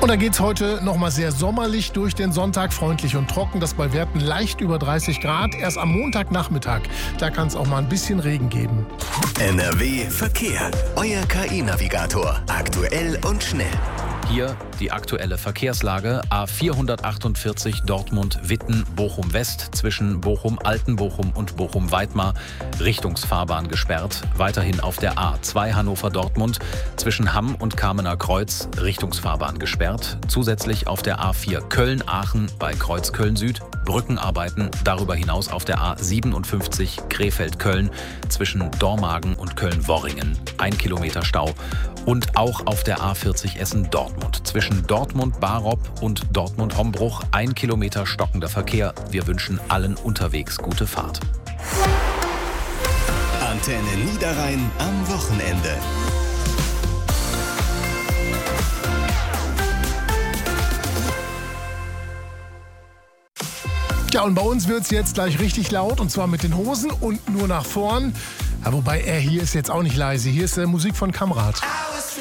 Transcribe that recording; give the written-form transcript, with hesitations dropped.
Und da geht's heute nochmal sehr sommerlich durch den Sonntag, freundlich und trocken, das bei Werten leicht über 30 Grad. Erst am Montagnachmittag, da kann es auch mal ein bisschen Regen geben. NRW Verkehr, euer KI-Navigator, aktuell und schnell. Hier die aktuelle Verkehrslage. A448 Dortmund-Witten, Bochum-West zwischen Bochum-Altenbochum und Bochum-Weidmar. Richtungsfahrbahn gesperrt. Weiterhin auf der A2 Hannover-Dortmund zwischen Hamm und Kamener Kreuz. Richtungsfahrbahn gesperrt. Zusätzlich auf der A4 Köln-Aachen bei Kreuz Köln-Süd. Brückenarbeiten. Darüber hinaus auf der A57 Krefeld-Köln zwischen Dormagen und Köln-Worringen. 1 Kilometer Stau. Und auch auf der A40 Essen-Dortmund. Zwischen Dortmund-Barop und Dortmund-Hombruch 1 Kilometer stockender Verkehr. Wir wünschen allen unterwegs gute Fahrt. Antenne Niederrhein am Wochenende. Ja, und bei uns wird's jetzt gleich richtig laut, und zwar mit den Hosen und nur nach vorn. Ja, wobei er hier ist jetzt auch nicht leise. Hier ist Musik von Kamrat.